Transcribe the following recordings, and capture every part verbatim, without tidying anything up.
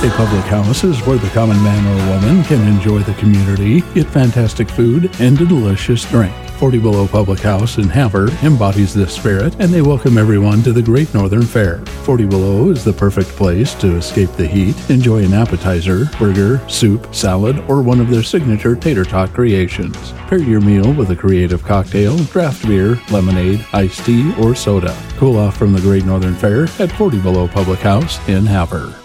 A public house is where the common man or woman can enjoy the community, get fantastic food, and a delicious drink. forty Below Public House in Havre embodies this spirit, and they welcome everyone to the Great Northern Fair. forty Below is the perfect place to escape the heat, enjoy an appetizer, burger, soup, salad, or one of their signature tater tot creations. Pair your meal with a creative cocktail, draft beer, lemonade, iced tea, or soda. Cool off from the Great Northern Fair at forty Below Public House in Havre.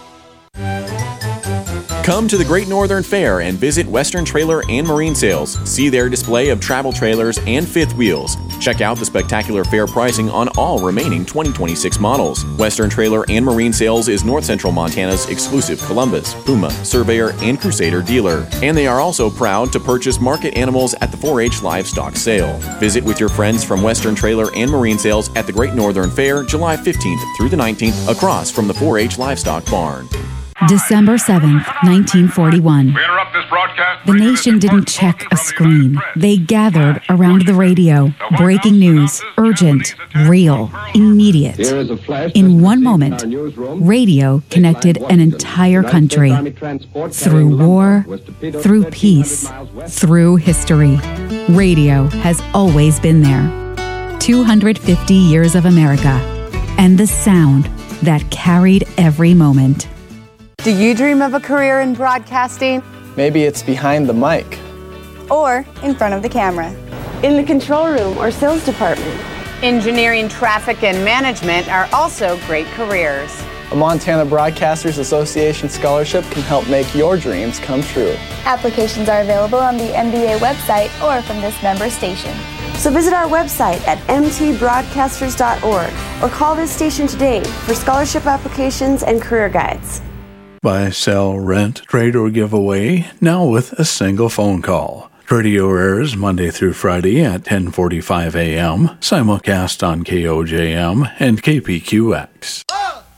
Come to the Great Northern Fair and visit Western Trailer and Marine Sales. See their display of travel trailers and fifth wheels. Check out the spectacular fair pricing on all remaining twenty twenty-six models. Western Trailer and Marine Sales is North Central Montana's exclusive Columbus, Puma, Surveyor, and Crusader dealer. And they are also proud to purchase market animals at the four H Livestock Sale. Visit with your friends from Western Trailer and Marine Sales at the Great Northern Fair, July fifteenth through the nineteenth, across from the four H Livestock Barn. December seventh, nineteen forty-one. The nation didn't check a screen. They gathered around the radio. Breaking news, urgent, real, immediate. In one moment, radio connected an entire country. Through war, through peace, through history. Radio has always been there. two hundred fifty years of America. And the sound that carried every moment. Do you dream of a career in broadcasting? Maybe it's behind the mic. Or in front of the camera. In the control room or sales department. Engineering, traffic, and management are also great careers. A Montana Broadcasters Association scholarship can help make your dreams come true. Applications are available on the M B A website or from this member station. So visit our website at m t broadcasters dot org or call this station today for scholarship applications and career guides. Buy, sell, rent, trade, or give away, now with a single phone call. Radio airs Monday through Friday at ten forty-five a.m., simulcast on K O J M and K P Q X.